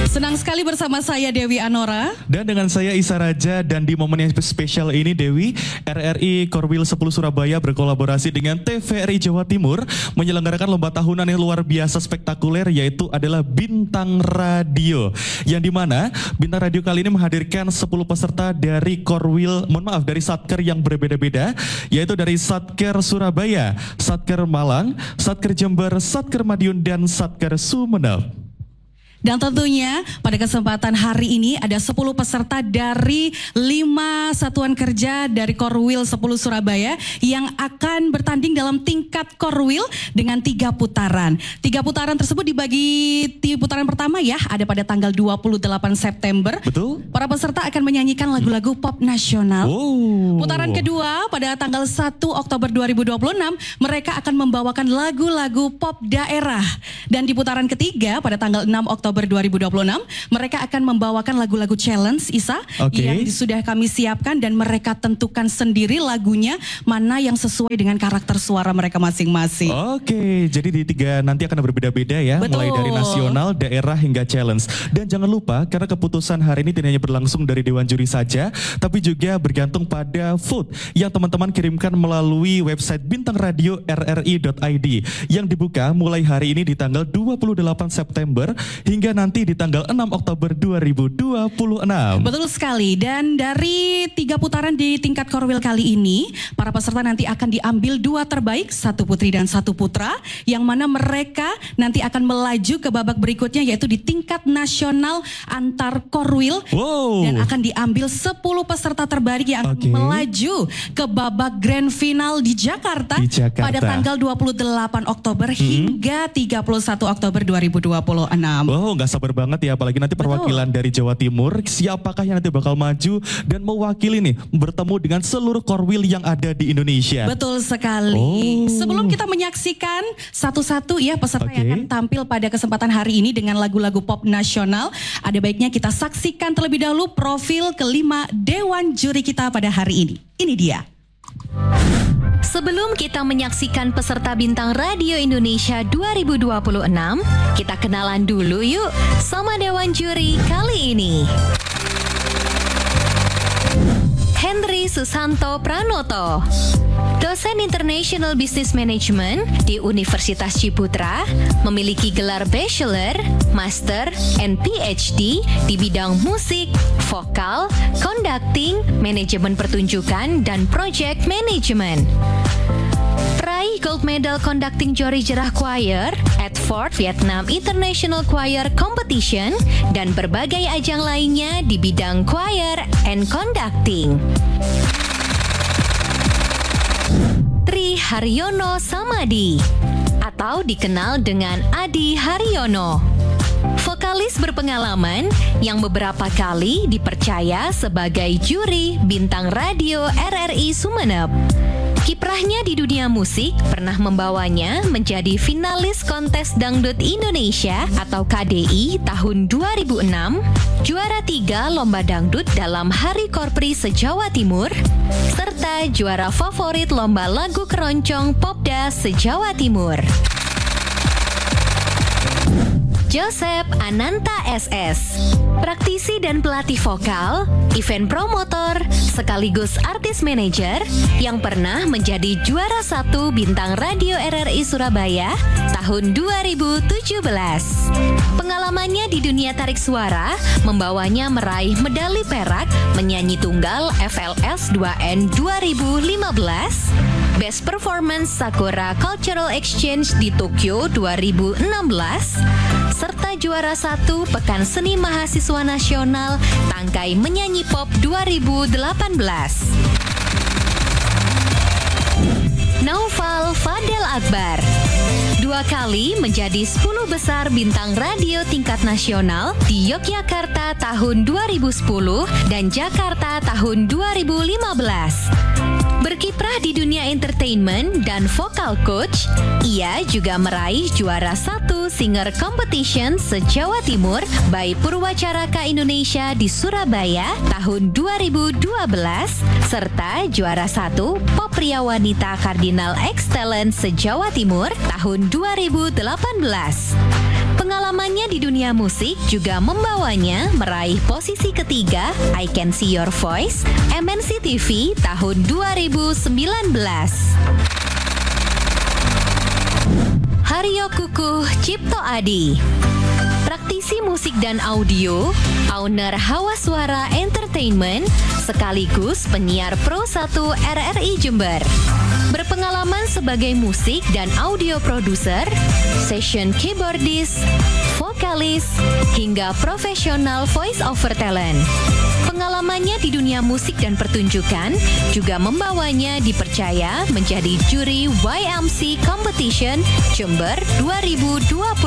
Senang sekali bersama saya Dewi Anora. Dan dengan saya Isa Raja, dan di momen yang spesial ini Dewi, RRI Korwil 10 Surabaya berkolaborasi dengan TVRI Jawa Timur menyelenggarakan lomba tahunan yang luar biasa spektakuler, yaitu adalah Bintang Radio. Yang dimana Bintang Radio kali ini menghadirkan 10 peserta dari Korwil, dari Satker yang berbeda-beda, yaitu dari Satker Surabaya, Satker Malang, Satker Jember, Satker Madiun, dan Satker Sumeneb. Dan tentunya pada kesempatan hari ini ada 10 peserta dari 5 satuan kerja dari Korwil 10 Surabaya yang akan bertanding dalam tingkat Korwil dengan 3 putaran. 3 putaran tersebut dibagi di putaran pertama ya, ada pada tanggal 28 September. Betul. Para peserta akan menyanyikan lagu-lagu pop nasional. Oh. Putaran kedua pada tanggal 1 Oktober 2026 mereka akan membawakan lagu-lagu pop daerah. Dan di putaran ketiga pada tanggal 6 Oktober 2026 mereka akan membawakan lagu-lagu challenge Isa yang sudah kami siapkan, dan mereka tentukan sendiri lagunya mana yang sesuai dengan karakter suara mereka masing-masing. Oke, jadi di 3 nanti akan berbeda-beda ya. Betul. Mulai dari nasional, daerah hingga challenge. Dan jangan lupa karena keputusan hari ini tidak hanya berlangsung dari Dewan Juri saja, tapi juga bergantung pada vote yang teman-teman kirimkan melalui website bintangradio rri.id yang dibuka mulai hari ini di tanggal 28 September hingga nanti di tanggal 6 Oktober 2026. Betul sekali. Dan dari 3 putaran di tingkat Korwil kali ini, para peserta nanti akan diambil 2 terbaik, 1 putri dan 1 putra, yang mana mereka nanti akan melaju ke babak berikutnya, yaitu di tingkat nasional antar Korwil. Wow. Dan akan diambil 10 peserta terbaik yang akan melaju ke babak grand final di Jakarta pada tanggal 28 Oktober hingga 31 Oktober 2026. Wow, nggak sabar banget ya, apalagi nanti perwakilan dari Jawa Timur, siapakah yang nanti bakal maju dan mewakili nih bertemu dengan seluruh Korwil yang ada di Indonesia. Betul sekali. Sebelum kita menyaksikan satu-satu ya peserta yang akan tampil pada kesempatan hari ini dengan lagu-lagu pop nasional, ada baiknya kita saksikan terlebih dahulu profil kelima Dewan Juri kita pada hari ini. Ini dia. Sebelum kita menyaksikan peserta Bintang Radio Indonesia 2026, kita kenalan dulu yuk sama Dewan Juri kali ini. Henry Susanto Pranoto, dosen International Business Management di Universitas Ciputra, memiliki gelar Bachelor, Master, and PhD di bidang musik, vokal, conducting, manajemen pertunjukan, dan project management. Peraih Gold Medal Conducting Jori Jerah Choir at Fort Vietnam International Choir Competition dan berbagai ajang lainnya di bidang choir and conducting. Tri Haryono Samadi atau dikenal dengan Adi Haryono, vokalis berpengalaman yang beberapa kali dipercaya sebagai juri Bintang Radio RRI Sumeneb. Kiprahnya di dunia musik pernah membawanya menjadi finalis kontes Dangdut Indonesia atau KDI tahun 2006, juara 3 Lomba Dangdut dalam Hari Korpri se-Jawa Timur, serta juara favorit Lomba Lagu Keroncong Popda se-Jawa Timur. Joseph Ananta SS, praktisi dan pelatih vokal, event promotor, sekaligus artis manajer yang pernah menjadi juara 1 Bintang Radio RRI Surabaya tahun 2017. Pengalamannya di dunia tarik suara membawanya meraih medali perak menyanyi tunggal FLS 2N 2015, Best Performance Sakura Cultural Exchange di Tokyo 2016, serta juara 1 Pekan Seni Mahasiswa Nasional Tangkai Menyanyi Pop 2018. Naufal Fadel Akbar, 2 kali menjadi 10 besar bintang radio tingkat nasional di Yogyakarta tahun 2010 dan Jakarta tahun 2015. Berkiprah di dunia entertainment dan vokal coach, ia juga meraih juara 1 singer competition se-Jawa Timur by Purwacaraka Indonesia di Surabaya tahun 2012, serta juara 1 Pop Pria Wanita Kardinal X Talent se-Jawa Timur tahun 2018. Pengalamannya di dunia musik juga membawanya meraih posisi ketiga I Can See Your Voice MNC TV tahun 2019. Haryo Kukuh Cipto Adi, praktisi musik dan audio, owner Hawa Suara Entertainment, sekaligus penyiar Pro 1 RRI Jember. Berpengalaman sebagai musik dan audio producer, session keyboardist, vokalis, hingga profesional voice over talent. Pengalamannya di dunia musik dan pertunjukan juga membawanya dipercaya menjadi juri YMC Competition Jember 2020.